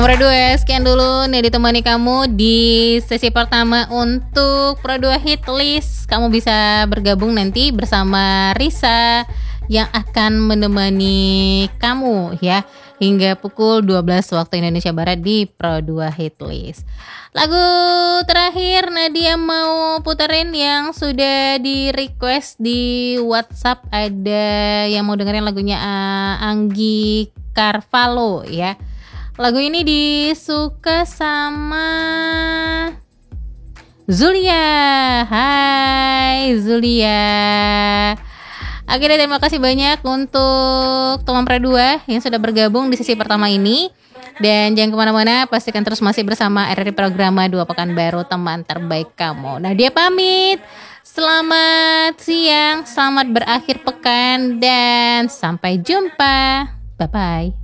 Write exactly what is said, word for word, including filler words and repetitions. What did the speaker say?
Teman Pro dua, sekian dulu nih ditemani kamu di sesi pertama untuk Pro dua Hit List. Kamu bisa bergabung nanti bersama Risa yang akan menemani kamu ya hingga pukul dua belas waktu Indonesia Barat di Pro dua Hit List. Lagu terakhir Nadia mau puterin yang sudah di request di WhatsApp. Ada yang mau dengerin lagunya uh, Anggi Carvalho ya. Lagu ini disuka sama Zulia. Hai Zulia. Oke deh, terima kasih banyak untuk teman Pro dua yang sudah bergabung di sesi pertama ini. Dan jangan kemana-mana, pastikan terus masih bersama R R I Programa dua Pekanbaru, teman terbaik kamu. Nah, dia pamit. Selamat siang, selamat berakhir pekan, dan sampai jumpa. Bye-bye.